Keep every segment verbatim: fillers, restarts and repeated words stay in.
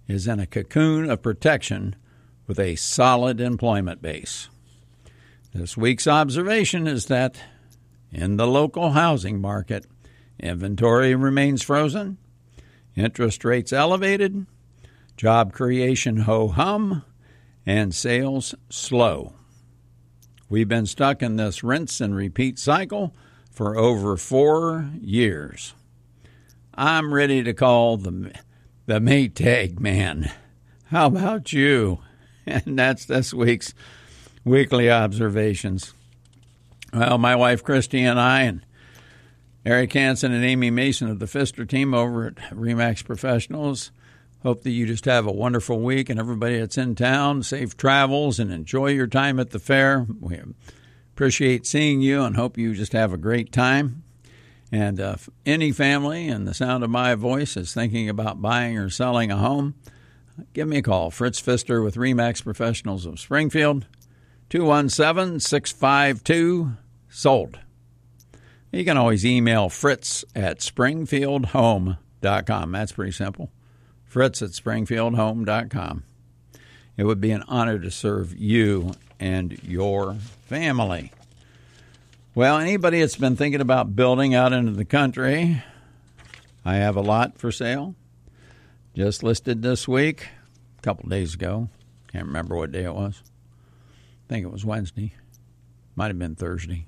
is in a cocoon of protection with a solid employment base. This week's observation is that in the local housing market, inventory remains frozen, interest rates elevated, job creation ho-hum, and sales slow. We've been stuck in this rinse and repeat cycle for over four years. I'm ready to call the, the Maytag man. How about you? And that's this week's weekly observations. Well, my wife Christy and I and Eric Hansen and Amy Mason of the Pfister team over at RE/MAX Professionals hope that you just have a wonderful week, and everybody that's in town, safe travels and enjoy your time at the fair. We appreciate seeing you and hope you just have a great time. And uh, if any family in the sound of my voice is thinking about buying or selling a home, give me a call. Fritz Pfister with RE/MAX Professionals of Springfield, two one seven, six five two, sold. You can always email Fritz at springfield home dot com. That's pretty simple. Fritz at springfield home dot com. It would be an honor to serve you and your family. Well, anybody that's been thinking about building out into the country, I have a lot for sale. Just listed this week, a couple days ago. Can't remember what day it was. I think it was Wednesday. Might have been Thursday.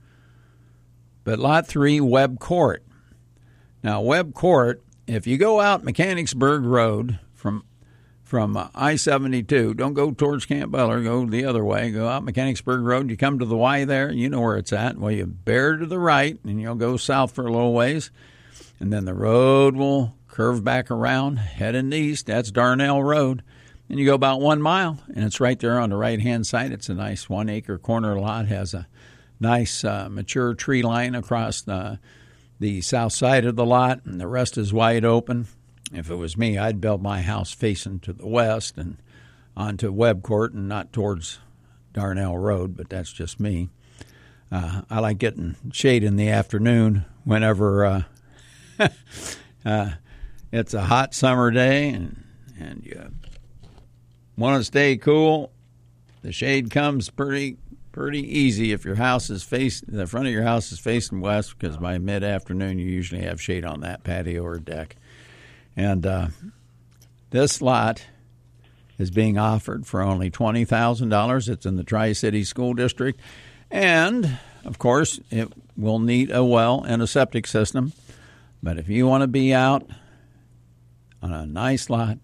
But Lot three, Webb Court. Now, Webb Court, if you go out Mechanicsburg Road from from uh, I seventy-two, don't go towards Camp Butler, go the other way. Go out Mechanicsburg Road, you come to the Y there, you know where it's at. Well, you bear to the right, and you'll go south for a little ways. And then the road will curve back around, heading east. That's Darnell Road. And you go about one mile, and it's right there on the right-hand side. It's a nice one-acre corner lot. Has a nice uh, mature tree line across the, the south side of the lot, and the rest is wide open. If it was me, I'd build my house facing to the west and onto Webb Court and not towards Darnell Road, but that's just me. Uh, I like getting shade in the afternoon whenever uh, uh, it's a hot summer day and, and you want to stay cool. The shade comes pretty pretty easy if your house is facing, the front of your house is facing west, because by mid-afternoon you usually have shade on that patio or deck. And uh, this lot is being offered for only twenty thousand dollars. It's in the Tri-City School District. And, of course, it will need a well and a septic system. But if you want to be out on a nice lot,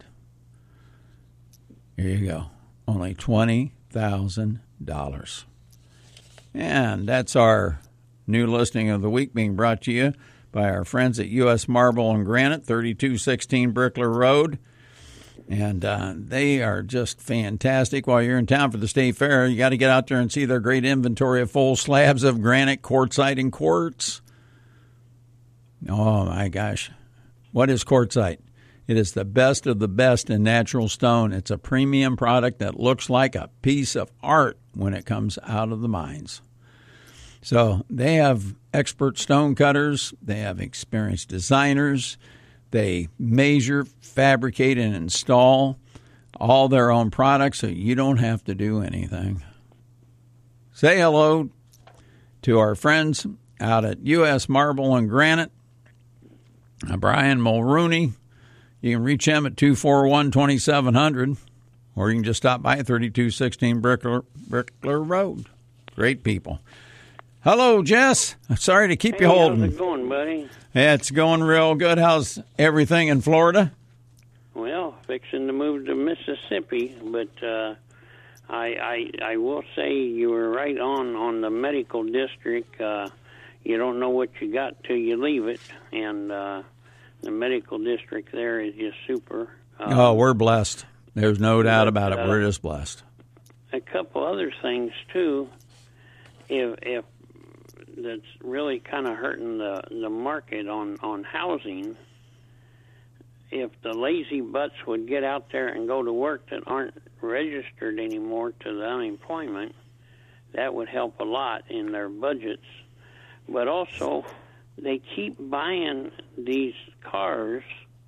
here you go. Only twenty thousand dollars. And that's our new listing of the week, being brought to you by our friends at U S Marble and Granite, thirty-two sixteen Brickler Road. And uh, they are just fantastic. While you're in town for the State Fair, you got to get out there and see their great inventory of full slabs of granite, quartzite, and quartz. Oh, my gosh. What is quartzite? It is the best of the best in natural stone. It's a premium product that looks like a piece of art when it comes out of the mines. So they have expert stone cutters. They have experienced designers. They measure, fabricate, and install all their own products, so you don't have to do anything. Say hello to our friends out at U S Marble and Granite, Brian Mulrooney. You can reach him at two four one, two seven zero zero, or you can just stop by thirty-two sixteen Brickler, Brickler Road. Great people. Hello, Jess. Sorry to keep hey, you holding. How's it going, buddy? Yeah, it's going real good. How's everything in Florida? Well, fixing to move to Mississippi, but uh, I, I I will say you were right on on the medical district. Uh, you don't know what you got till you leave it, and uh, the medical district there is just super. Um, oh, we're blessed. There's no doubt but, about it. Uh, We're just blessed. A couple other things too. If if that's really kind of hurting the the market on on housing. If the lazy butts would get out there and go to work that aren't registered anymore to the unemployment, that would help a lot in their budgets. But also, they keep buying these cars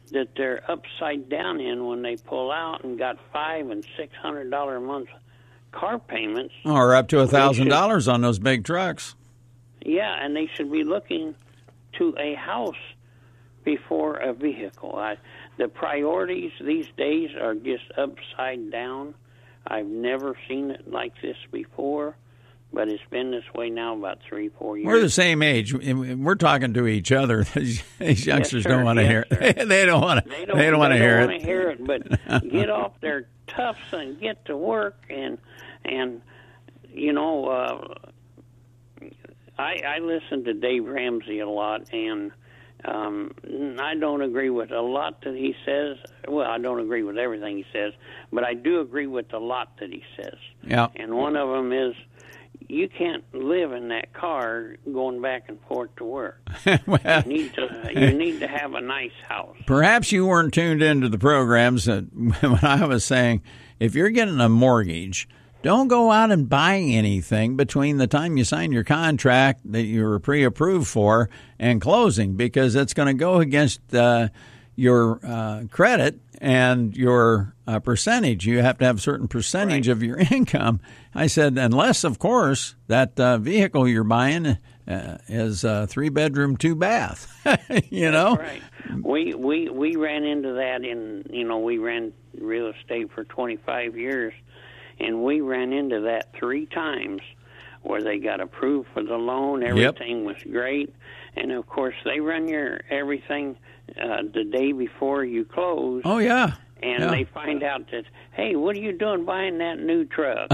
that they're upside down in when they pull out and got five and six hundred dollar a month car payments, or up to a thousand dollars on those big trucks. Yeah, and they should be looking to a house before a vehicle. I, the priorities these days are just upside down. I've never seen it like this before, but it's been this way now about three, four years. We're the same age. We're talking to each other. These youngsters yes, don't want to yes, hear it. They don't want to. They don't, they don't want to hear it. hear it. But get off their tufts and get to work. And and you know, uh, I I listen to Dave Ramsey a lot, and um, I don't agree with a lot that he says. Well, I don't agree with everything he says, but I do agree with a lot that he says. Yeah. And one of them is, you can't live in that car going back and forth to work. well, you need to you need to have a nice house. Perhaps you weren't tuned into the programs that when I was saying, if you're getting a mortgage, don't go out and buy anything between the time you sign your contract that you were pre-approved for and closing, because it's going to go against uh, your uh, credit and your uh, percentage. You have to have a certain percentage right. of your income. I said, unless, of course, that uh, vehicle you're buying uh, is a three-bedroom, two-bath, you know? That's right. We, we, we ran into that in, you know, we ran real estate for twenty-five years, and we ran into that three times where they got approved for the loan. Everything yep. was great. And, of course, they run your everything uh, the day before you close. Oh, yeah. And yeah. they find out that, hey, what are you doing buying that new truck?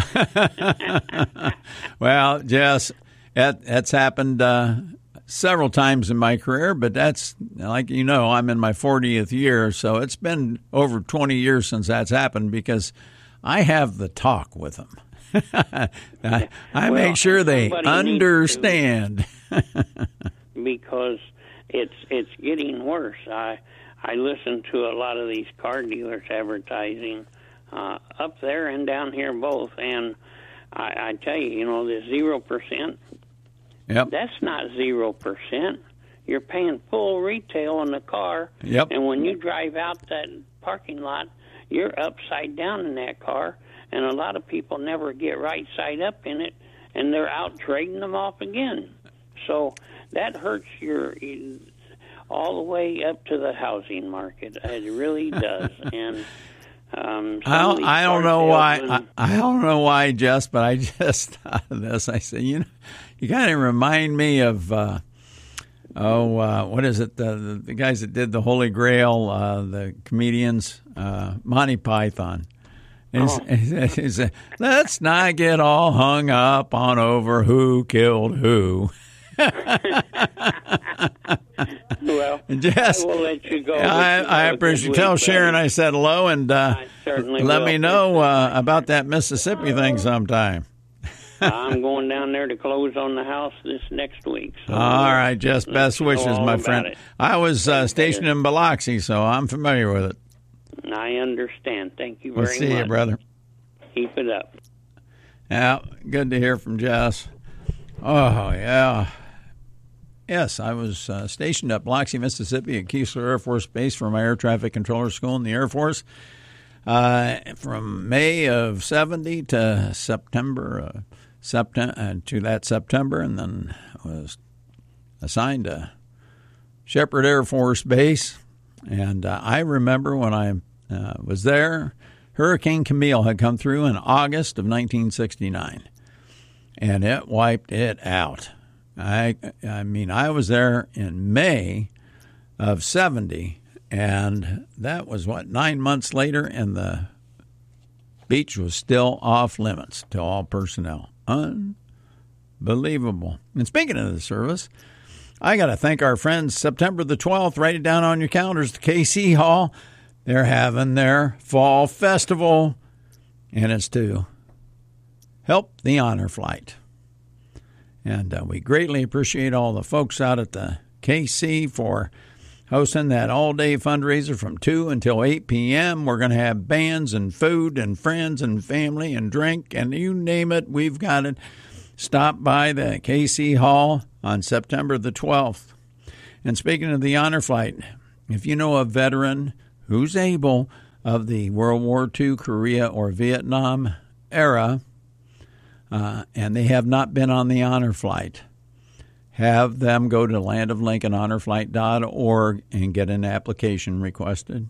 Well, Jess, that, that's happened uh, several times in my career, but that's, like you know, I'm in my fortieth year, so it's been over twenty years since that's happened, because I have the talk with them. I, I well, make sure they understand. Because it's it's getting worse. I I listen to a lot of these car dealers advertising uh, up there and down here both, and I, I tell you, you know, the zero percent. Yep. That's not zero percent. You're paying full retail on the car. Yep. And when you drive out that parking lot, you're upside down in that car, and a lot of people never get right side up in it, and they're out trading them off again. So that hurts your all the way up to the housing market. It really does. And um, I don't, I don't know why. I, I don't know why, Jess, but I just thought of this. I said, you know, you kind of remind me of uh, oh, uh, what is it? The, the the guys that did the Holy Grail, uh, the comedians, uh, Monty Python. He's, oh. he's, he's, he's, let's not get all hung up on over who killed who. Well, Jess, I will let you go. I, I appreciate you. Tell Sharon I said hello, and uh, let will. me know uh, about that Mississippi thing sometime. I'm going down there to close on the house this next week. So all right, Jess, best wishes, my friend. It. I was uh, stationed in Biloxi, so I'm familiar with it. I understand. Thank you very much. We'll see much. you, brother. Keep it up. Yeah, good to hear from Jess. Oh, yeah. Yes, I was uh, stationed at Biloxi, Mississippi at Keesler Air Force Base for my air traffic controller school in the Air Force uh, from May of seventy to September, uh, September uh, to that September, and then was assigned to Shepherd Air Force Base. And uh, I remember when I uh, was there, Hurricane Camille had come through in August of nineteen sixty-nine, and it wiped it out. I I mean, I was there in May of seventy, and that was, what, nine months later, and the beach was still off limits to all personnel. Unbelievable. And speaking of the service, I got to thank our friends. September the twelfth, write it down on your calendars, the K C Hall. They're having their fall festival, and it's to help the honor flight. And uh, we greatly appreciate all the folks out at the K C for hosting that all-day fundraiser from two until eight p.m. We're going to have bands and food and friends and family and drink, and you name it, we've got it. Stop by the K C Hall on September the twelfth. And speaking of the honor flight, If you know a veteran who's able of the World War Two, Korea, or Vietnam era, uh, and they have not been on the honor flight, have them go to land of lincoln honor flight dot org and get an application requested.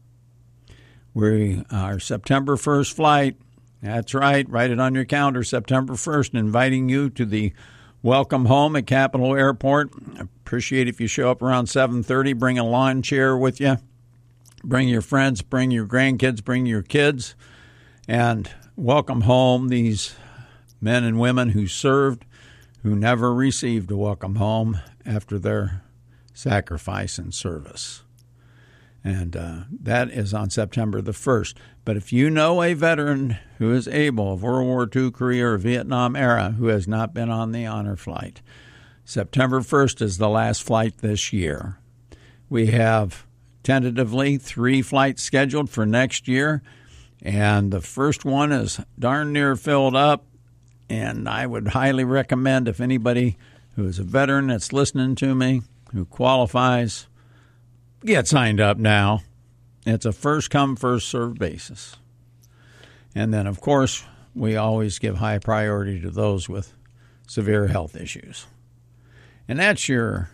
We our September first flight, that's right, write it on your calendar, September first, inviting you to the welcome home at Capitol Airport. I appreciate if you show up around seven thirty, bring a lawn chair with you. Bring your friends, bring your grandkids, bring your kids, and welcome home these men and women who served, who never received a welcome home after their sacrifice and service. And uh, that is on September the first. But if you know a veteran who is able of World War Two, Korea, or Vietnam era who has not been on the honor flight, September first is the last flight this year. We have tentatively three flights scheduled for next year, and the first one is darn near filled up, and I would highly recommend if anybody who is a veteran that's listening to me, who qualifies, get signed up now. It's a first-come, first-served basis. And then, of course, we always give high priority to those with severe health issues. And that's your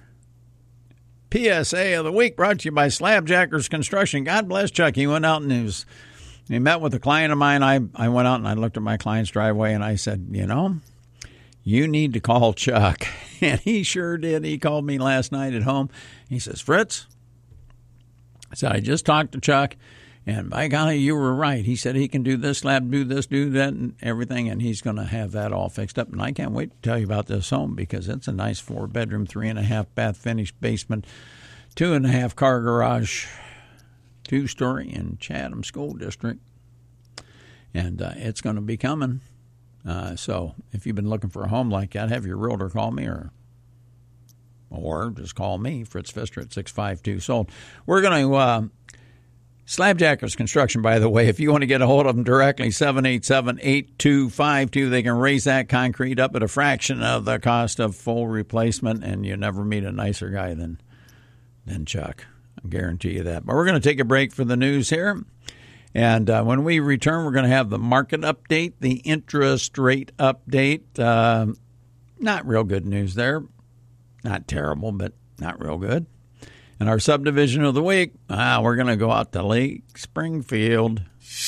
P S A of the week, brought to you by Slabjackers Construction. God bless Chuck. He went out and he, was, he met with a client of mine. I, I went out and I looked at my client's driveway and I said, you know, you need to call Chuck. And he sure did. He called me last night at home. He says, Fritz, I said, I just talked to Chuck, and by golly, you were right. He said he can do this slab, do this, do that, and everything, and he's going to have that all fixed up. And I can't wait to tell you about this home because it's a nice four-bedroom, three-and-a-half-bath finished basement, two-and-a-half-car garage, two-story in Chatham School District. And uh, it's going to be coming. Uh, so if you've been looking for a home like that, have your realtor call me or or just call me, Fritz Pfister, at six five two sold. We're going to, uh, Slabjackers Construction, by the way, if you want to get a hold of them directly, seven eight seven, eight two five two. They can raise that concrete up at a fraction of the cost of full replacement, and you never meet a nicer guy than, than Chuck. I guarantee you that. But we're going to take a break for the news here. And uh, when we return, we're going to have the market update, the interest rate update. Uh, not real good news there. Not terrible, but not real good. And our subdivision of the week, ah, we're going to go out to Lake Springfield.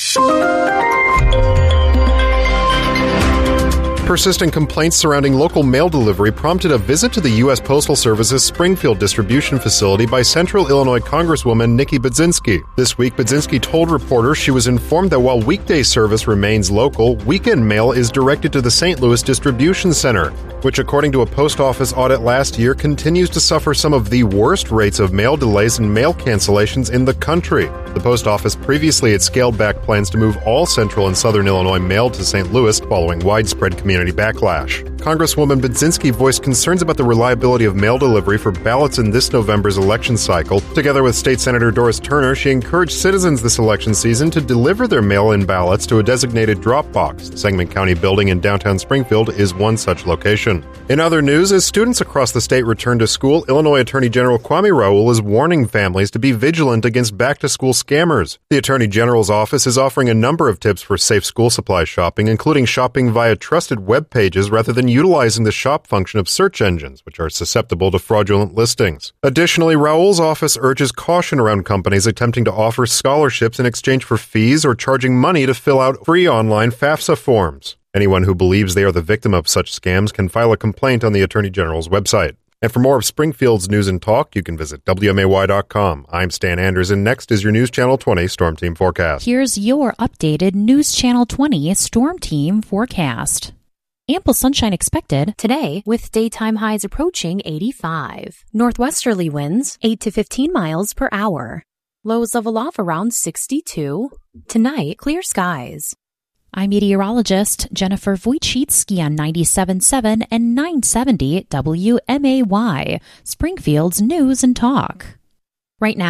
Persistent complaints surrounding local mail delivery prompted a visit to the U S Postal Service's Springfield distribution facility by Central Illinois Congresswoman Nikki Budzinski. This week, Budzinski told reporters she was informed that while weekday service remains local, weekend mail is directed to the Saint Louis Distribution Center, which, according to a post office audit last year, continues to suffer some of the worst rates of mail delays and mail cancellations in the country. The post office previously had scaled back plans to move all central and southern Illinois mail to Saint Louis following widespread community backlash. Congresswoman Budzinski voiced concerns about the reliability of mail delivery for ballots in this November's election cycle. Together with State Senator Doris Turner, she encouraged citizens this election season to deliver their mail-in ballots to a designated drop box. The Sangamon County building in downtown Springfield is one such location. In other news, as students across the state return to school, Illinois Attorney General Kwame Raoul is warning families to be vigilant against back-to-school scammers. The Attorney General's office is offering a number of tips for safe school supply shopping, including shopping via trusted web pages rather than utilizing the shop function of search engines, which are susceptible to fraudulent listings. Additionally, Raoul's office urges caution around companies attempting to offer scholarships in exchange for fees or charging money to fill out free online FAFSA forms. Anyone who believes they are the victim of such scams can file a complaint on the Attorney General's website. And for more of Springfield's news and talk, you can visit W M A Y dot com. I'm Stan Anders, and next is your News Channel twenty Storm Team forecast. Here's your updated News Channel twenty Storm Team forecast. Ample sunshine expected today with daytime highs approaching eighty-five. Northwesterly winds eight to fifteen miles per hour. Lows level off around sixty-two. Tonight, clear skies. I'm meteorologist Jennifer Wojcicki on ninety-seven point seven and nine seventy W M A Y, Springfield's News and Talk. Right now,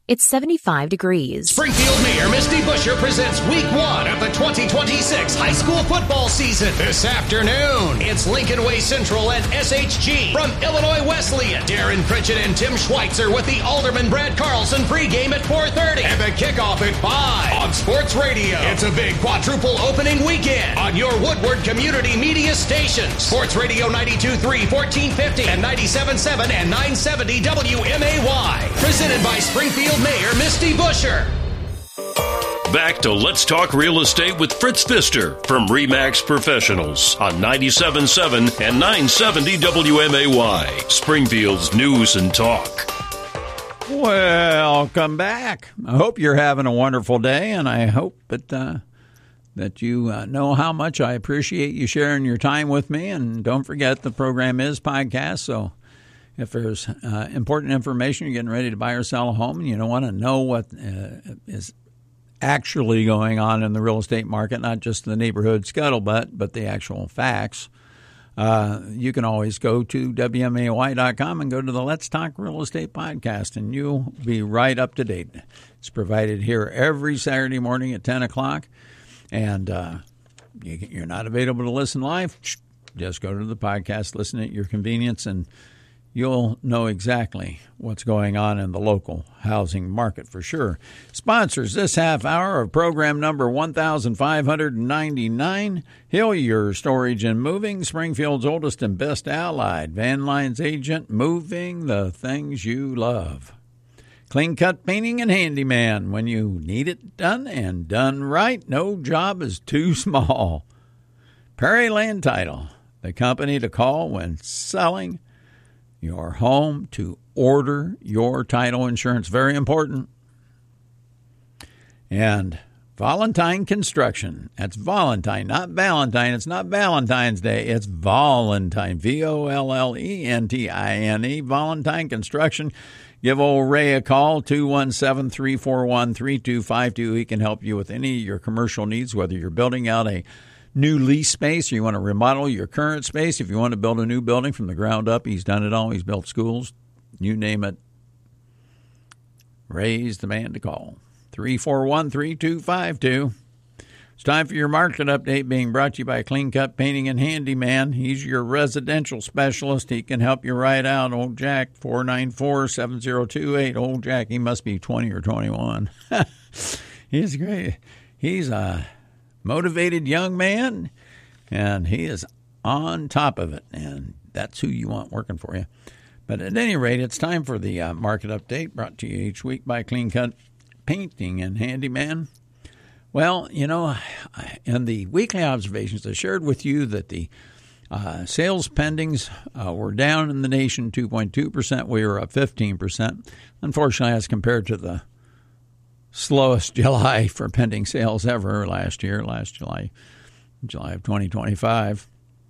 it's seventy-five degrees. Springfield Mayor Misty Buscher presents week one of the twenty twenty-six high school football season. This afternoon, it's Lincoln Way Central and S H G. From Illinois Wesleyan, Darren Pritchett and Tim Schweitzer with the Alderman Brad Carlson pregame at four thirty. And the kickoff at five on Sports Radio. It's a big quadruple opening weekend on your Woodward Community Media station. Sports Radio ninety-two point three, fourteen fifty, and ninety-seven point seven and nine seventy W M A Y. Presented by Springfield Mayor Misty Buscher. Back to Let's Talk Real Estate with Fritz Pfister from RE/MAX Professionals on ninety-seven point seven and nine seventy W M A Y, Springfield's News and Talk. Welcome back. I hope you're having a wonderful day, and I hope that uh, that you uh, know how much I appreciate you sharing your time with me. And don't forget, the program is podcast, so if there's uh, important information, you're getting ready to buy or sell a home, and you don't want to know what uh, is actually going on in the real estate market, not just the neighborhood scuttlebutt, but the actual facts, uh, you can always go to W M A Y dot com and go to the Let's Talk Real Estate podcast, and you'll be right up to date. It's provided here every Saturday morning at ten o'clock, and uh, you, you're not available to listen live, just go to the podcast, listen at your convenience, and you'll know exactly what's going on in the local housing market for sure. Sponsors this half hour of program number one thousand five hundred ninety-nine, Hillier Storage and Moving, Springfield's oldest and best allied Van Lines agent, moving the things you love. Clean Cut Painting and Handyman, when you need it done and done right, no job is too small. Perry Land Title, the company to call when selling your home, to order your title insurance. Very important. And Valentine Construction. That's Valentine, not Valentine. It's not Valentine's Day. It's Valentine. V O L L E N T I N E. Valentine Construction. Give old Ray a call, two one seven, three four one, three two five two. He can help you with any of your commercial needs, whether you're building out a new lease space, or you want to remodel your current space. If you want to build a new building from the ground up, he's done it all. He's built schools, you name it. Ray's the man to call. three four one, three two five two. It's time for your market update, being brought to you by Clean Cut Painting and Handyman. He's your residential specialist. He can help you right out. Old Jack, four nine four, seven zero two eight. Old Jack, he must be twenty or twenty-one. He's great. He's a motivated young man, and he is on top of it, and that's who you want working for you. But at any rate, it's time for the uh, market update, brought to you each week by Clean Cut Painting and Handyman. Well, you know, in the weekly observations, I shared with you that the uh, sales pendings uh, were down in the nation two point two percent. We were up fifteen percent. Unfortunately, as compared to the slowest July for pending sales ever last year, last July, July of twenty twenty-five.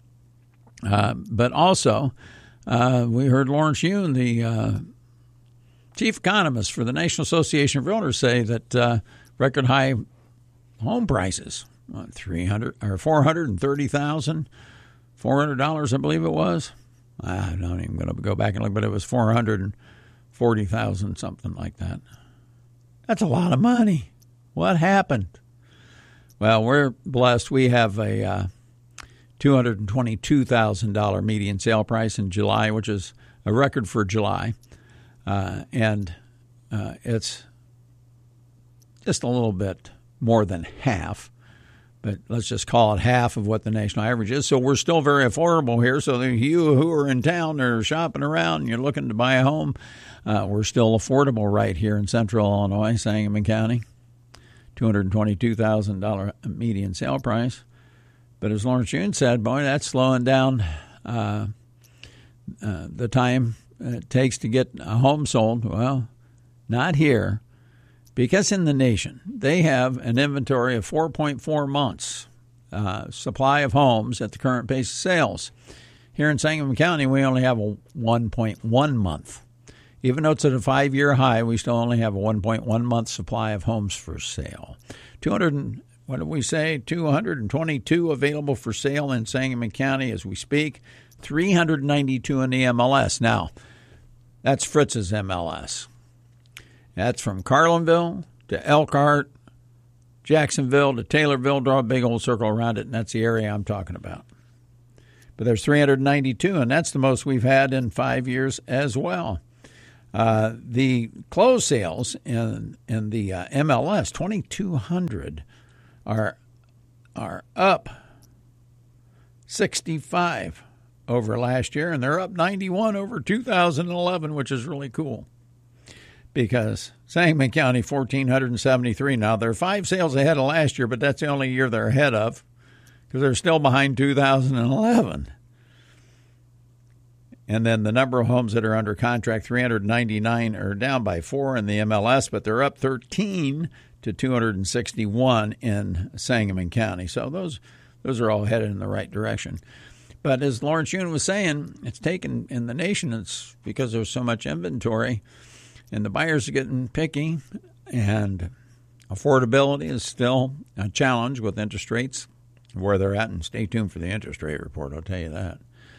Uh, but also, uh, we heard Lawrence Yun, the uh, chief economist for the National Association of Realtors, say that uh, record high home prices, what, three hundred or four hundred and thirty thousand, four hundred dollars, I believe it was. I'm not even going to go back and look, but it was four hundred and forty thousand, something like that. That's a lot of money. What happened? Well, we're blessed. We have a uh, two hundred twenty-two thousand dollars median sale price in July, which is a record for July. Uh, and uh, it's just a little bit more than half, but let's just call it half of what the national average is. So we're still very affordable here. So you who are in town or shopping around and you're looking to buy a home, uh, we're still affordable right here in central Illinois, Sangamon County, two hundred twenty-two thousand dollars median sale price. But as Lawrence Yun said, boy, that's slowing down uh, uh, the time it takes to get a home sold. Well, not here. Because in the nation, they have an inventory of four point four months uh, supply of homes at the current pace of sales. Here in Sangamon County, we only have a one point one month. Even though it's at a five-year high, we still only have a one point one month supply of homes for sale. two hundred, what did we say? two hundred twenty-two available for sale in Sangamon County as we speak. three hundred ninety-two in the M L S. Now, that's Fritz's M L S. That's from Carlinville to Elkhart, Jacksonville to Taylorville. Draw a big old circle around it, and that's the area I'm talking about. But there's three hundred ninety-two, and that's the most we've had in five years as well. Uh, the closed sales in in the uh, M L S, twenty-two hundred, are are up sixty-five over last year, and they're up ninety-one over two thousand eleven, which is really cool. Because Sangamon County, one thousand four hundred seventy-three. Now, they're five sales ahead of last year, but that's the only year they're ahead of, because they're still behind two thousand eleven. And then the number of homes that are under contract, three hundred ninety-nine, are down by four in the M L S, but they're up thirteen to two hundred sixty-one in Sangamon County. So those those are all headed in the right direction. But as Lawrence Yun was saying, it's taken in the nation, it's because there's so much inventory, and the buyers are getting picky, and affordability is still a challenge with interest rates where they're at. And stay tuned for the interest rate report, I'll tell you that.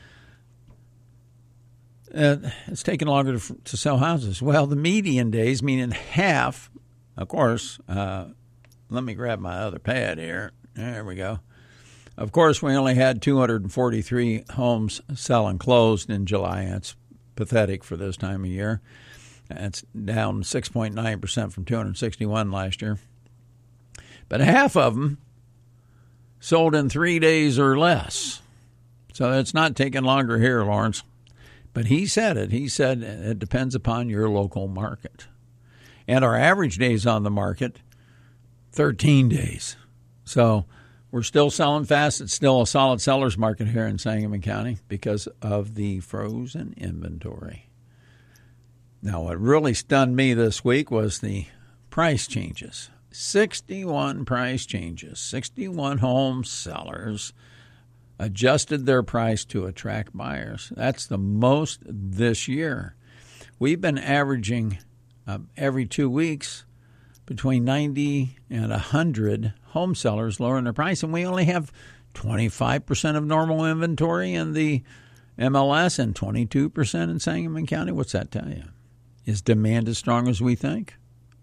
Uh, it's taken longer to, to sell houses. Well, the median days, meaning half, of course, uh, let me grab my other pad here. There we go. Of course, we only had two hundred forty-three homes sell and closed in July. That's pathetic for this time of year. That's down six point nine percent from two hundred sixty-one last year. But half of them sold in three days or less. So it's not taking longer here, Lawrence. But he said it. He said it depends upon your local market. And our average days on the market, thirteen days. So we're still selling fast. It's still a solid seller's market here in Sangamon County because of the frozen inventory. Now, what really stunned me this week was the price changes. sixty-one price changes. sixty-one home sellers adjusted their price to attract buyers. That's the most this year. We've been averaging uh, every two weeks between ninety and one hundred home sellers lowering their price, and we only have twenty-five percent of normal inventory in the M L S and twenty-two percent in Sangamon County. What's that tell you? Is demand as strong as we think?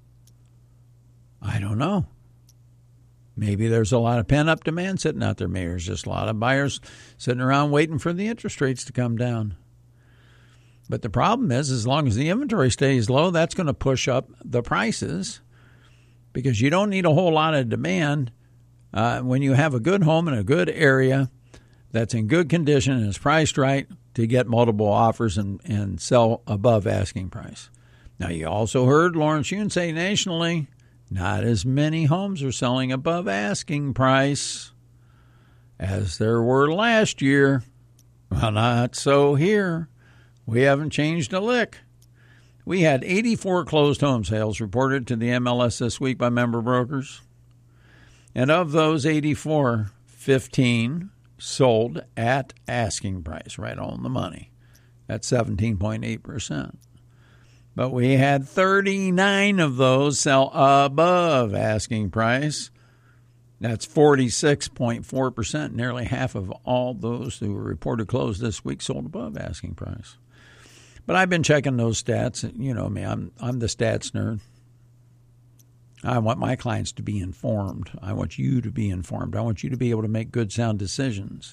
I don't know. Maybe there's a lot of pent-up demand sitting out there. Maybe there's just a lot of buyers sitting around waiting for the interest rates to come down. But the problem is, as long as the inventory stays low, that's going to push up the prices, because you don't need a whole lot of demand uh, when you have a good home in a good area that's in good condition and is priced right to get multiple offers and, and sell above asking price. Now, you also heard Lawrence Yun say nationally, not as many homes are selling above asking price as there were last year. Well, not so here. We haven't changed a lick. We had eighty-four closed home sales reported to the M L S this week by member brokers. And of those eighty-four, fifteen sold at asking price, right on the money. That's seventeen point eight percent. But we had thirty-nine of those sell above asking price. That's forty-six point four percent. Nearly half of all those who were reported closed this week sold above asking price. But I've been checking those stats. You know me, I'm I'm the stats nerd. I want my clients to be informed. I want you to be informed. I want you to be able to make good, sound decisions.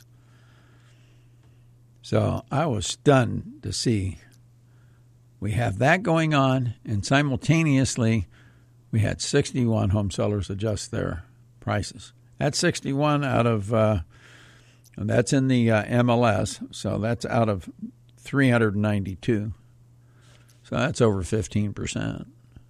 So I was stunned to see we have that going on, and simultaneously we had sixty-one home sellers adjust their prices. That's sixty-one out of, uh, that's in the uh, M L S, so that's out of three hundred ninety-two. So that's over fifteen percent.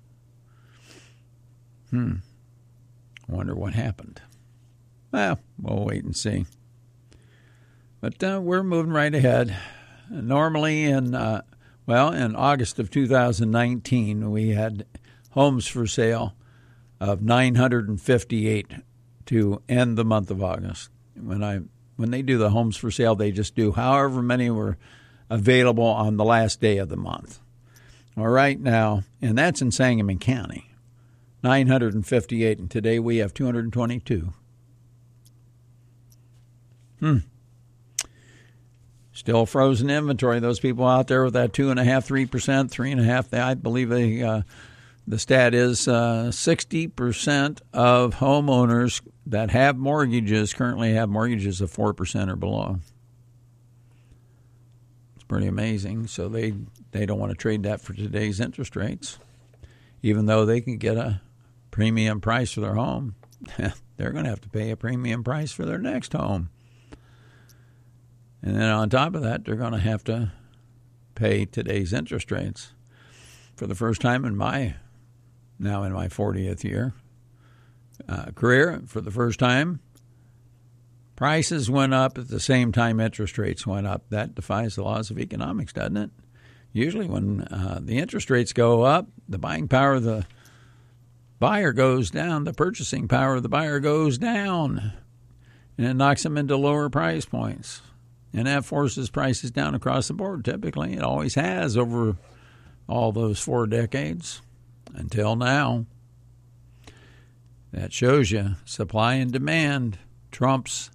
Hmm. Wonder what happened. Well, we'll wait and see. But uh, we're moving right ahead. Normally in, uh, well, in August of two thousand nineteen, we had homes for sale of nine hundred fifty-eight to end the month of August. When I when they do the homes for sale, they just do however many were available on the last day of the month. All right, now, and that's in Sangamon County, nine hundred fifty-eight, and today we have two hundred twenty-two. Hmm. Still frozen inventory. Those people out there with that two and a half, three percent, three and a half, I believe they uh, the stat is uh, sixty percent of homeowners that have mortgages currently have mortgages of four percent or below. It's pretty amazing. So they, they don't want to trade that for today's interest rates, even though they can get a premium price for their home. They're going to have to pay a premium price for their next home. And then on top of that, they're going to have to pay today's interest rates. For the first time in my, now in my fortieth year uh, career, for the first time, prices went up at the same time interest rates went up. That defies the laws of economics, doesn't it? Usually when uh, the interest rates go up, the buying power of the buyer goes down, the purchasing power of the buyer goes down, and it knocks them into lower price points. And that forces prices down across the board, typically. It always has over all those four decades until now. That shows you supply and demand trumps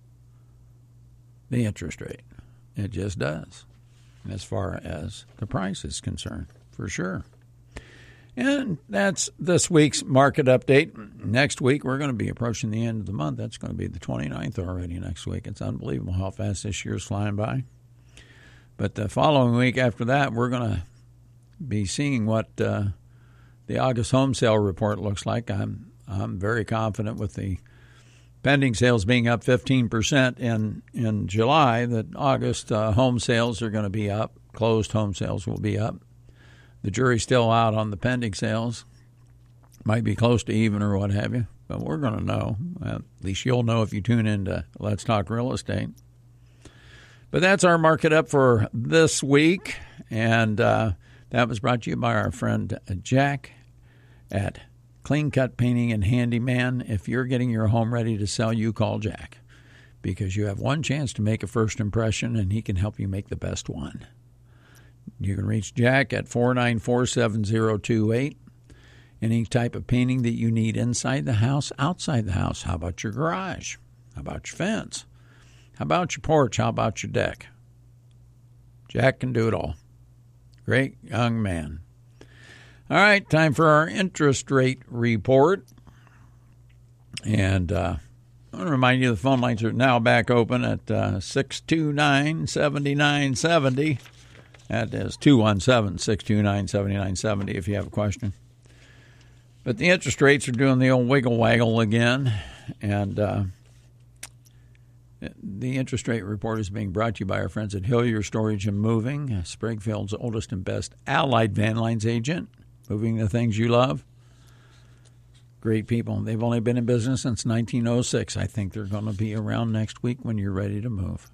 the interest rate. It just does, as far as the price is concerned, for sure. And that's this week's market update. Next week, we're going to be approaching the end of the month. That's going to be the twenty-ninth already next week. It's unbelievable how fast this year's flying by. But the following week after that, we're going to be seeing what uh, the August home sale report looks like. I'm I'm very confident with the pending sales being up fifteen percent in, in July that August uh, home sales are going to be up. Closed home sales will be up. The jury's still out on the pending sales. Might be close to even or what have you, but we're going to know. At least you'll know if you tune into Let's Talk Real Estate. But that's our market up for this week, and uh, that was brought to you by our friend Jack at Clean Cut Painting and Handyman. If you're getting your home ready to sell, you call Jack, because you have one chance to make a first impression, and he can help you make the best one. You can reach Jack at four nine four, seven zero two eight. Any type of painting that you need inside the house, outside the house. How about your garage? How about your fence? How about your porch? How about your deck? Jack can do it all. Great young man. All right, time for our interest rate report. And uh, I want to remind you the phone lines are now back open at uh, six two nine, seven nine seven zero. That is two one seven, six two nine, seven nine seven zero if you have a question. But the interest rates are doing the old wiggle waggle again. And uh, the interest rate report is being brought to you by our friends at Hillier Storage and Moving, Springfield's oldest and best allied van lines agent, moving the things you love. Great people. They've only been in business since nineteen oh six. I think they're going to be around next week when you're ready to move.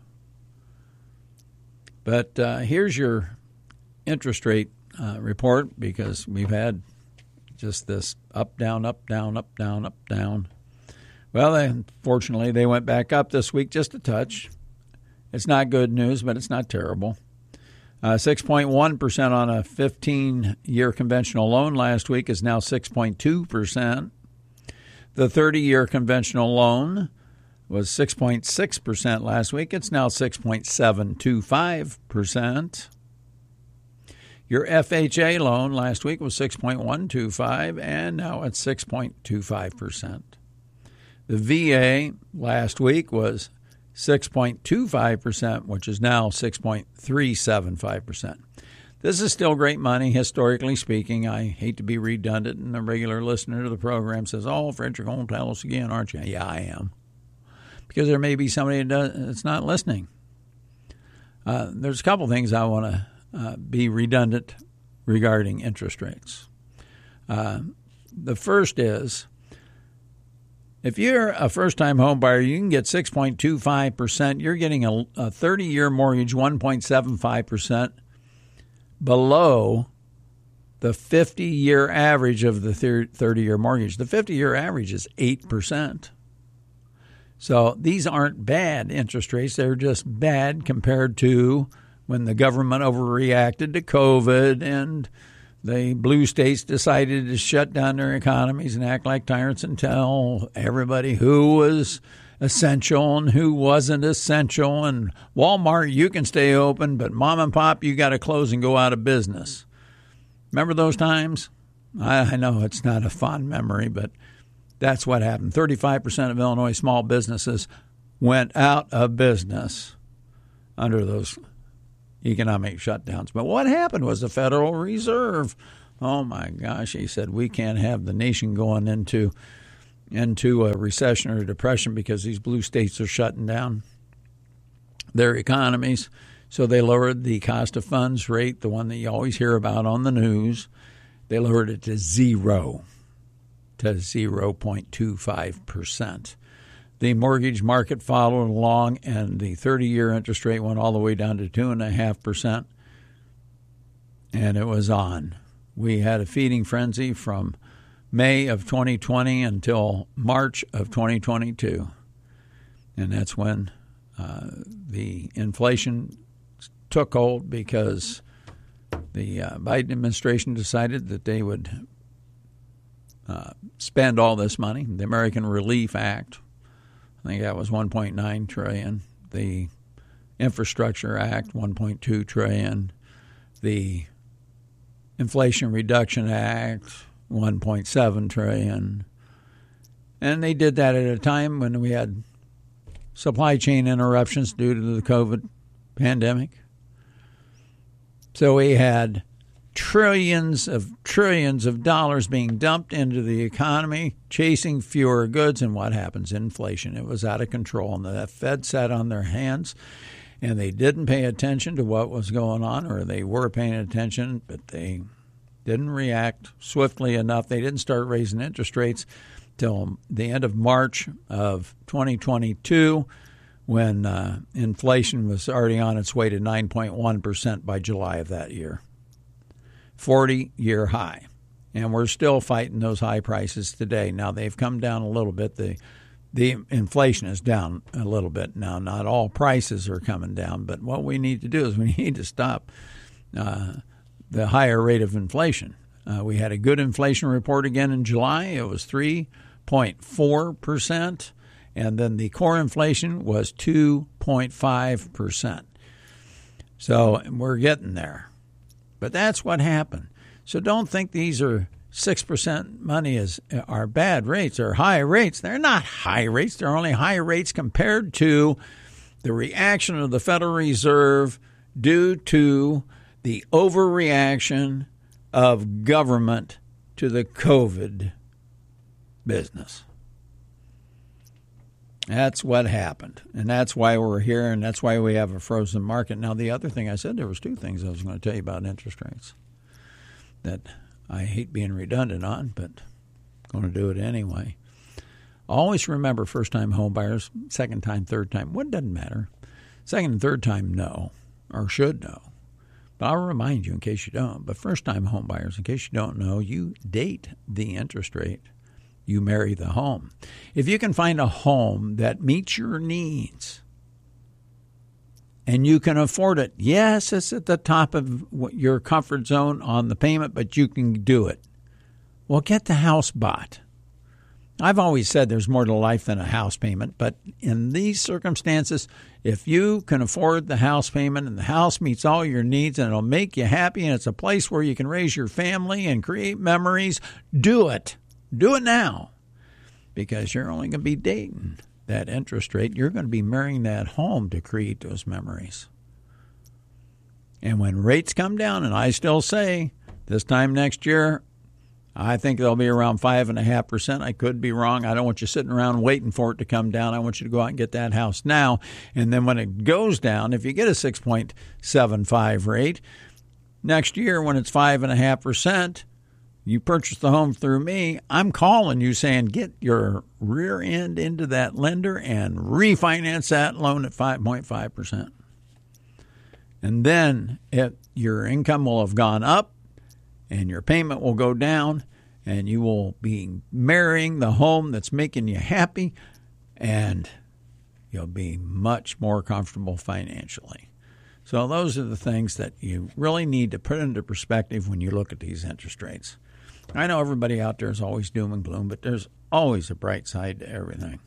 But uh, here's your interest rate uh, report, because we've had just this up, down, up, down, up, down, up, down. Well, unfortunately, they went back up this week just a touch. It's not good news, but it's not terrible. Uh, six point one percent on a fifteen-year conventional loan last week is now six point two percent. The thirty-year conventional loan was six point six percent last week. It's now six point seven two five percent. Your F H A loan last week was six point one two five, and now it's six point two five percent. The V A last week was six point two five percent, which is now six point three seven five percent. This is still great money, historically speaking. I hate to be redundant, and a regular listener to the program says, oh, Fred, you're going to tell us again, aren't you? Yeah, I am. Because there may be somebody that's not listening. Uh, there's a couple things I want to uh, be redundant regarding interest rates. Uh, the first is, if you're a first-time home buyer, you can get six point two five percent. You're getting a, a thirty-year mortgage, one point seven five percent below the fifty-year average of the thirty-year mortgage. The fifty-year average is eight percent. So these aren't bad interest rates. They're just bad compared to when the government overreacted to COVID and the blue states decided to shut down their economies and act like tyrants and tell everybody who was essential and who wasn't essential. And Walmart, you can stay open, but mom and pop, you got to close and go out of business. Remember those times? I, I know it's not a fond memory, but that's what happened. thirty-five percent of Illinois small businesses went out of business under those economic shutdowns. But what happened was the Federal Reserve, oh my gosh, he said we can't have the nation going into into a recession or a depression because these blue states are shutting down their economies. So they lowered the cost of funds rate, the one that you always hear about on the news. They lowered it to zero, to zero point two five percent. The mortgage market followed along, and the thirty-year interest rate went all the way down to two point five percent, and it was on. We had a feeding frenzy from May of twenty twenty until March of twenty twenty-two, and that's when uh, the inflation took hold because the uh, Biden administration decided that they would uh, spend all this money. The American Relief Act, I think that was one point nine trillion dollars. The Infrastructure Act, one point two trillion dollars. The Inflation Reduction Act, one point seven trillion dollars. And they did that at a time when we had supply chain interruptions due to the COVID pandemic. So we had trillions of trillions of dollars being dumped into the economy, chasing fewer goods, and what happens? Inflation. It was out of control, and the Fed sat on their hands, and they didn't pay attention to what was going on, or they were paying attention, but they didn't react swiftly enough. They didn't start raising interest rates till the end of March of twenty twenty-two, when uh, inflation was already on its way to nine point one percent by July of that year. forty-year high. And we're still fighting those high prices today. Now, they've come down a little bit. The the inflation is down a little bit now. Not all prices are coming down, but what we need to do is we need to stop uh, the higher rate of inflation. Uh, we had a good inflation report again in July. It was three point four percent. And then the core inflation was two point five percent. So we're getting there. But that's what happened. So don't think these are six percent money is are bad rates or high rates. They're not high rates. They're only high rates compared to the reaction of the Federal Reserve due to the overreaction of government to the COVID business. That's what happened, and that's why we're here, and that's why we have a frozen market. Now, the other thing I said, there was two things I was going to tell you about interest rates that I hate being redundant on, but I'm going to do it anyway. Always remember first-time home buyers, second time, third time. What doesn't matter. Second and third time, no, or should know. But I'll remind you in case you don't. But first-time home buyers, in case you don't know, you date the interest rate. You marry the home. If you can find a home that meets your needs and you can afford it, yes, it's at the top of your comfort zone on the payment, but you can do it. Well, get the house bought. I've always said there's more to life than a house payment, but in these circumstances, if you can afford the house payment and the house meets all your needs and it'll make you happy and it's a place where you can raise your family and create memories, do it. Do it now, because you're only going to be dating that interest rate. You're going to be marrying that home to create those memories. And when rates come down, and I still say this time next year, I think they'll be around five point five percent. I could be wrong. I don't want you sitting around waiting for it to come down. I want you to go out and get that house now. And then when it goes down, if you get a six point seven five rate, next year when it's five point five percent, you purchase the home through me, I'm calling you saying get your rear end into that lender and refinance that loan at five point five percent. And then it, your income will have gone up and your payment will go down and you will be marrying the home that's making you happy and you'll be much more comfortable financially. So those are the things that you really need to put into perspective when you look at these interest rates. I know everybody out there is always doom and gloom, but there's always a bright side to everything.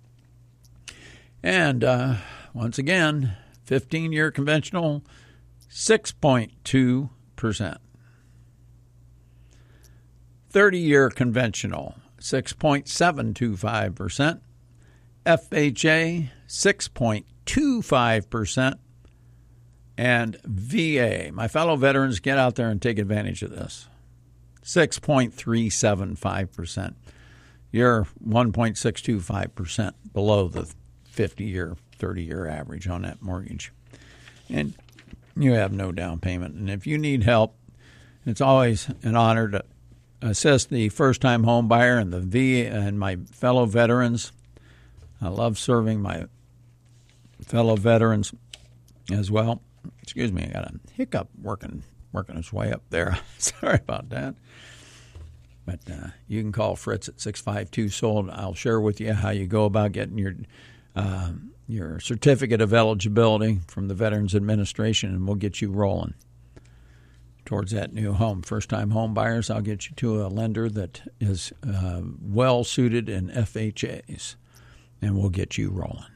And uh, once again, fifteen-year conventional, six point two percent. thirty-year conventional, six point seven two five percent. F H A, six point two five percent. And V A, my fellow veterans, get out there and take advantage of this, six point three seven five percent. You're one point six two five percent below the fifty-year, thirty-year average on that mortgage. And you have no down payment. And if you need help, it's always an honor to assist the first-time home buyer and the V and my fellow veterans. I love serving my fellow veterans as well. Excuse me, I got a hiccup working working its way up there. Sorry about that. But uh, you can call Fritz at six five two sold. I'll share with you how you go about getting your uh, your certificate of eligibility from the Veterans Administration, and we'll get you rolling towards that new home. First-time home buyers, I'll get you to a lender that is uh, well-suited in F H As, and we'll get you rolling.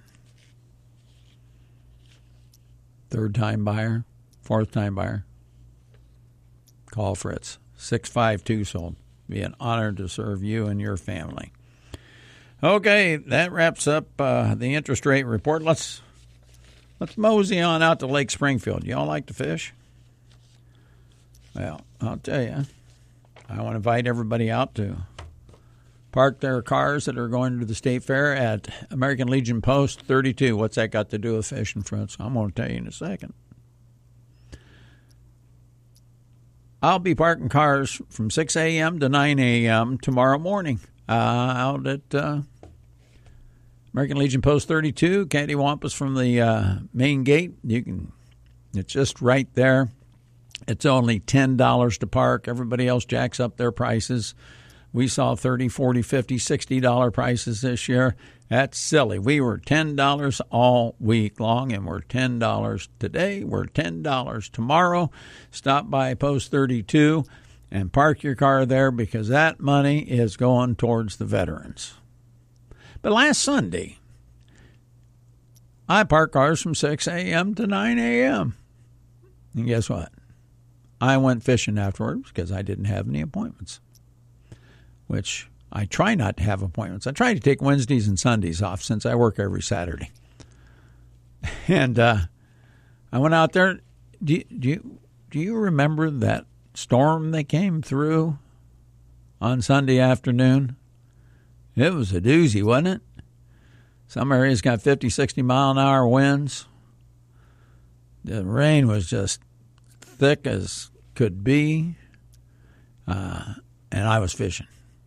Third-time buyer, fourth-time buyer, call Fritz, six five two sold. Be an honor to serve you and your family. Okay, that wraps up uh, the interest rate report. Let's let's mosey on out to Lake Springfield. Y'all like to fish? Well, I'll tell you, I want to invite everybody out to park their cars that are going to the State Fair at American Legion Post thirty-two. What's that got to do with fishing, Fritz? I'm going to tell you in a second. I'll be parking cars from six a.m. to nine a.m. tomorrow morning uh, out at uh, American Legion Post thirty-two, Cattywampus from the uh, main gate. You can, it's just right there. It's only ten dollars to park. Everybody else jacks up their prices. We saw thirty dollars, forty dollars, fifty dollars, sixty dollars prices this year. That's silly. We were ten dollars all week long, and we're ten dollars today. We're ten dollars tomorrow. Stop by Post thirty-two and park your car there because that money is going towards the veterans. But last Sunday, I parked cars from six a.m. to nine a.m. And guess what? I went fishing afterwards because I didn't have any appointments, which I try not to have appointments. I try to take Wednesdays and Sundays off since I work every Saturday. And uh, I went out there. Do you, do you, do you remember that storm that came through on Sunday afternoon? It was a doozy, wasn't it? Some areas got fifty, sixty mile an hour winds. The rain was just thick as could be, uh, and I was fishing.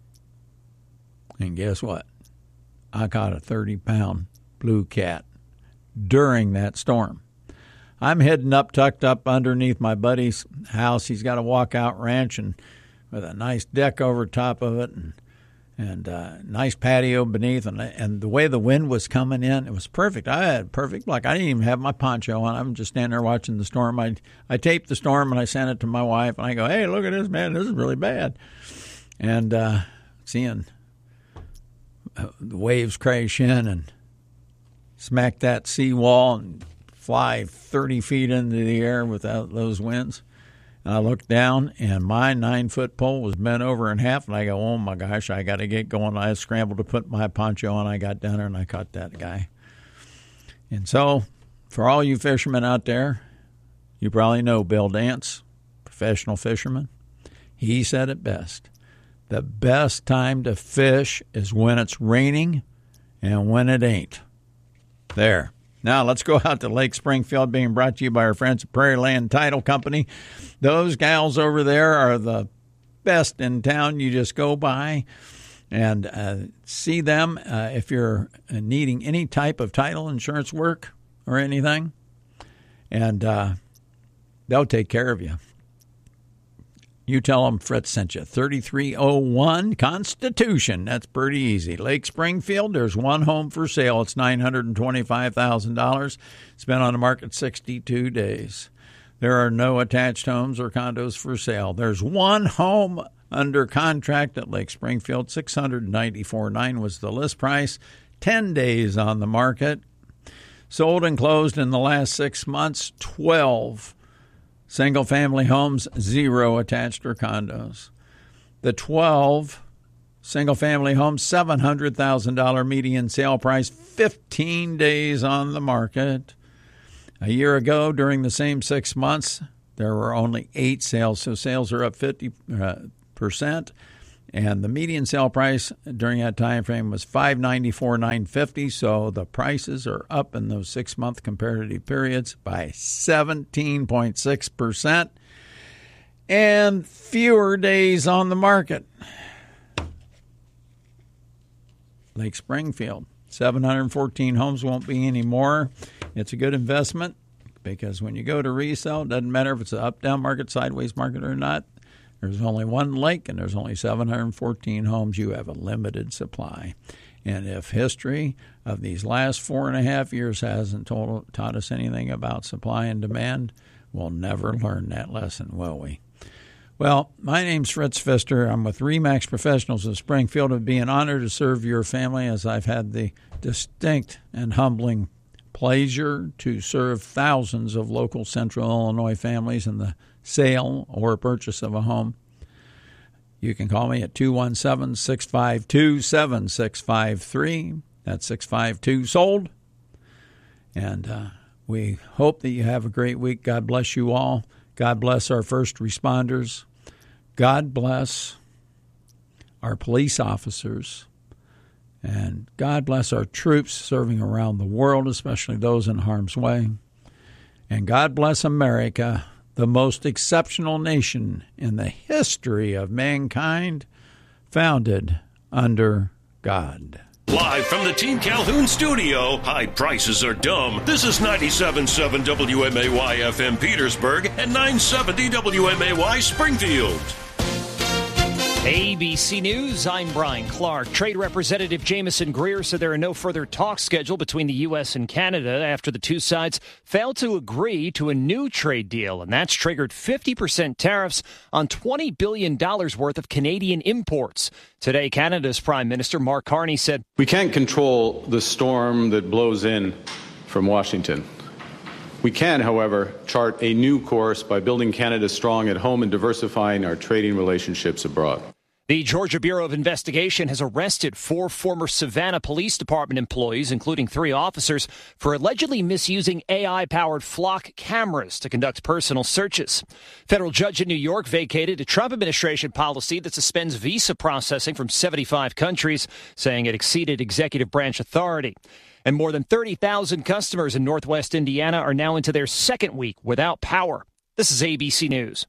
And guess what? I caught a thirty-pound blue cat during that storm. I'm heading up, tucked up underneath my buddy's house. He's got a walkout ranch and with a nice deck over top of it and and uh, nice patio beneath. And, and the way the wind was coming in, it was perfect. I had perfect luck. I didn't even have my poncho on. I'm just standing there watching the storm. I, I taped the storm, and I sent it to my wife. And I go, hey, look at this, man. This is really bad. And uh, seeing the waves crash in and smack that seawall and fly thirty feet into the air without those winds. And I looked down, and my nine-foot pole was bent over in half, and I go, oh, my gosh, I got to get going. I scrambled to put my poncho on. I got down there, and I caught that guy. And so for all you fishermen out there, you probably know Bill Dance, professional fisherman. He said it best. The best time to fish is when it's raining and when it ain't. There. Now let's go out to Lake Springfield, being brought to you by our friends at Prairie Land Title Company. Those gals over there are the best in town. You just go by and uh, see them uh, if you're needing any type of title insurance work or anything. And uh, they'll take care of you. You tell them Fritz sent you. thirty-three oh one Constitution. That's pretty easy. Lake Springfield, there's one home for sale. It's nine hundred twenty-five thousand dollars. It's been on the market sixty-two days. There are no attached homes or condos for sale. There's one home under contract at Lake Springfield. six hundred ninety-four thousand nine hundred was the list price. ten days on the market. Sold and closed in the last six months, twelve. Single-family homes, zero attached or condos. The twelve single-family homes, seven hundred thousand dollars median sale price, fifteen days on the market. A year ago, during the same six months, there were only eight sales, so sales are up fifty percent. And the median sale price during that time frame was five hundred ninety-four thousand nine hundred fifty dollars, so the prices are up in those six-month comparative periods by seventeen point six percent. And fewer days on the market. Lake Springfield, seven hundred fourteen homes won't be any more. It's a good investment because when you go to resell, it doesn't matter if it's an up-down market, sideways market or not. There's only one lake and there's only seven hundred fourteen homes. You have a limited supply. And if history of these last four and a half years hasn't told, taught us anything about supply and demand, we'll never learn that lesson, will we? Well, my name's Fritz Pfister. I'm with RE/MAX Professionals of Springfield. It would be an honor to serve your family as I've had the distinct and humbling pleasure to serve thousands of local Central Illinois families in the sale or purchase of a home. You can call me at two one seven, six five two, seven six five three. That's six five two, sold. And uh, we hope that you have a great week. God bless you all. God bless our first responders. God bless our police officers. And God bless our troops serving around the world, especially those in harm's way. And God bless America, the most exceptional nation in the history of mankind, founded under God. Live from the Team Calhoun studio, high prices are dumb. This is ninety-seven point seven W M A Y F M Petersburg and nine seventy W M A Y Springfield. A B C News, I'm Brian Clark. Trade Representative Jamieson Greer said there are no further talks scheduled between the U S and Canada after the two sides failed to agree to a new trade deal, and that's triggered fifty percent tariffs on twenty billion dollars worth of Canadian imports. Today, Canada's Prime Minister Mark Carney said, "We can't control the storm that blows in from Washington. We can, however, chart a new course by building Canada strong at home and diversifying our trading relationships abroad." The Georgia Bureau of Investigation has arrested four former Savannah Police Department employees, including three officers, for allegedly misusing A I-powered flock cameras to conduct personal searches. Federal judge in New York vacated a Trump administration policy that suspends visa processing from seventy-five countries, saying it exceeded executive branch authority. And more than thirty thousand customers in Northwest Indiana are now into their second week without power. This is A B C News.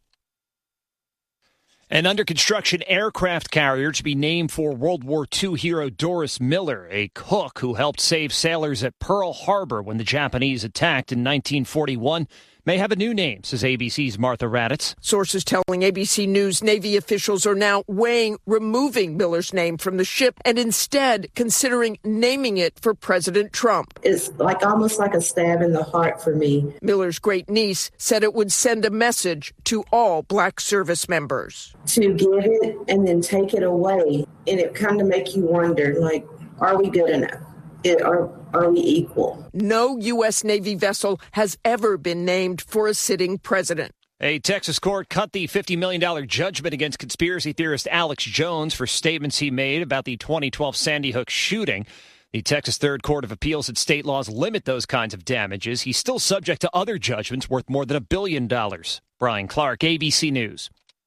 An under-construction aircraft carrier to be named for World War Two hero Doris Miller, a cook who helped save sailors at Pearl Harbor when the Japanese attacked in nineteen forty-one, may have a new name, says A B C's Martha Raddatz. Sources telling A B C News Navy officials are now weighing removing Miller's name from the ship and instead considering naming it for President Trump. It's like almost like a stab in the heart for me. Miller's great niece said it would send a message to all black service members. To give it and then take it away, and it kind of make you wonder, like, are we good enough? It, are, are we equal? No U S. Navy vessel has ever been named for a sitting president. A Texas court cut the fifty million dollars judgment against conspiracy theorist Alex Jones for statements he made about the twenty twelve Sandy Hook shooting. The Texas Third Court of Appeals said state laws limit those kinds of damages. He's still subject to other judgments worth more than a billion dollars. Brian Clark, A B C News.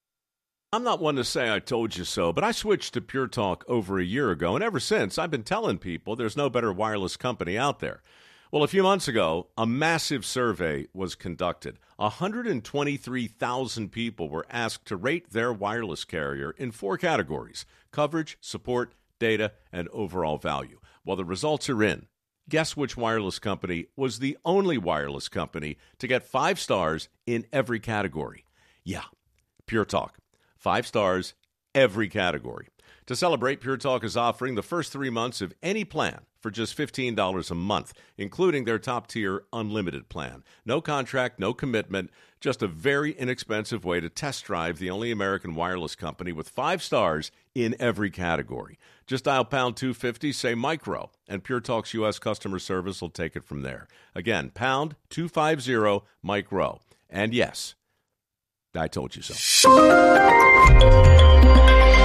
I'm not one to say I told you so, but I switched to Pure Talk over a year ago, and ever since, I've been telling people there's no better wireless company out there. Well, a few months ago, a massive survey was conducted. one hundred twenty-three thousand people were asked to rate their wireless carrier in four categories: coverage, support, data, and overall value. Well, the results are in. Guess which wireless company was the only wireless company to get five stars in every category? Yeah, Pure Talk. Five stars, every category. To celebrate, Pure Talk is offering the first three months of any plan for just fifteen dollars a month, including their top-tier unlimited plan. No contract, no commitment, just a very inexpensive way to test drive the only American wireless company with five stars in every category. Just dial pound two fifty, say micro, and Pure Talk's U S customer service will take it from there. Again, pound two fifty, micro. And yes, I told you so.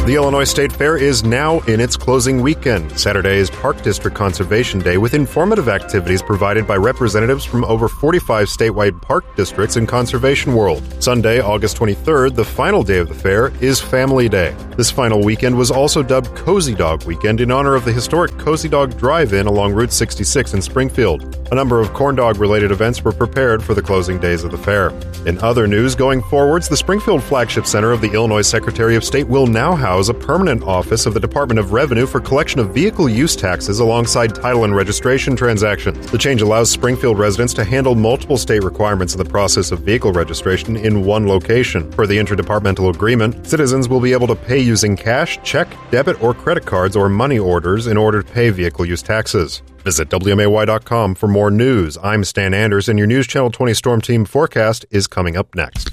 The Illinois State Fair is now in its closing weekend. Saturday is Park District Conservation Day with informative activities provided by representatives from over forty-five statewide park districts in Conservation World. Sunday, August twenty-third, the final day of the fair, is Family Day. This final weekend was also dubbed Cozy Dog Weekend in honor of the historic Cozy Dog Drive-In along Route sixty-six in Springfield. A number of corn dog-related events were prepared for the closing days of the fair. In other news, going forwards, the Springfield Flagship Center of the Illinois Secretary of State will now house a permanent office of the Department of Revenue for collection of vehicle use taxes alongside title and registration transactions. The change allows Springfield residents to handle multiple state requirements in the process of vehicle registration in one location. Per the interdepartmental agreement, citizens will be able to pay using cash, check, debit, or credit cards or money orders in order to pay vehicle use taxes. Visit W M A Y dot com for more news. I'm Stan Anders, and your News Channel twenty Storm Team forecast is coming up next.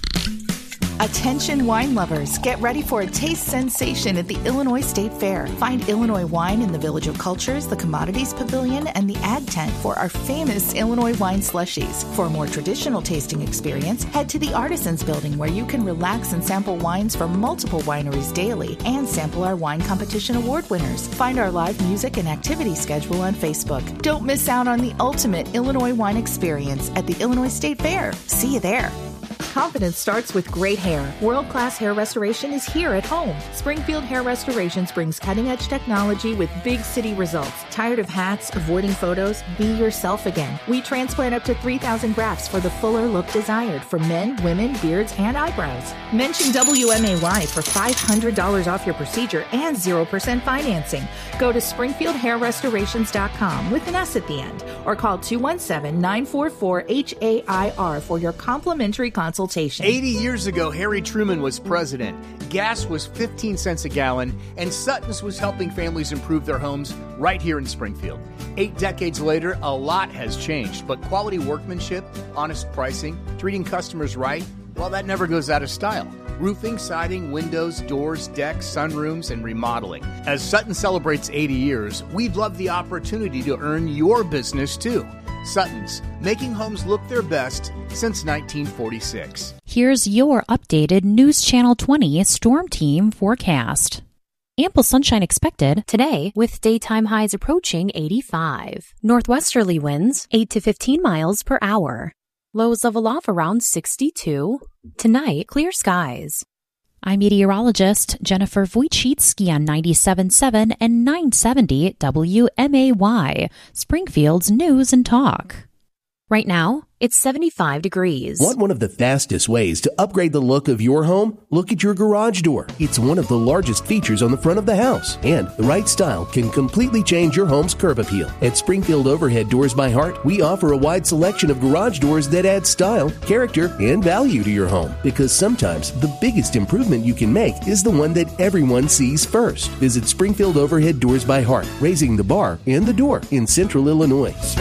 Attention wine lovers, get ready for a taste sensation at the Illinois State Fair. Find Illinois wine in the Village of Cultures, the Commodities Pavilion, and the Ag Tent for our famous Illinois wine slushies. For a more traditional tasting experience, head to the Artisans Building where you can relax and sample wines from multiple wineries daily and sample our wine competition award winners. Find our live music and activity schedule on Facebook. Don't miss out on the ultimate Illinois wine experience at the Illinois State Fair. See you there. Confidence starts with great hair. World-class hair restoration is here at home. Springfield Hair Restorations brings cutting-edge technology with big city results. Tired of hats, avoiding photos? Be yourself again. We transplant up to three thousand grafts for the fuller look desired for men, women, beards, and eyebrows. Mention W M A Y for five hundred dollars off your procedure and zero percent financing. Go to springfield hair restorations dot com with an S at the end or call two one seven, nine four four, H A I R for your complimentary consultation. eighty years ago, Harry Truman was president. Gas was fifteen cents a gallon, and Sutton's was helping families improve their homes right here in Springfield. Eight decades later, a lot has changed, but quality workmanship, honest pricing, treating customers right, well, that never goes out of style. Roofing, siding, windows, doors, decks, sunrooms, and remodeling. As Sutton celebrates eighty years, we'd love the opportunity to earn your business too. Sutton's, making homes look their best since nineteen forty-six. Here's your updated News Channel twenty Storm Team forecast. Ample sunshine expected today with daytime highs approaching eighty-five. Northwesterly winds eight to fifteen miles per hour. Lows level off around sixty-two. Tonight, clear skies. I'm meteorologist Jennifer Wojcicki on ninety-seven point seven and nine seventy W M A Y, Springfield's News and Talk. Right now, it's seventy-five degrees. Want one of the fastest ways to upgrade the look of your home? Look at your garage door. It's one of the largest features on the front of the house, and the right style can completely change your home's curb appeal. At Springfield Overhead Doors by Heart, we offer a wide selection of garage doors that add style, character, and value to your home. Because sometimes the biggest improvement you can make is the one that everyone sees first. Visit Springfield Overhead Doors by Heart, raising the bar and the door in Central Illinois.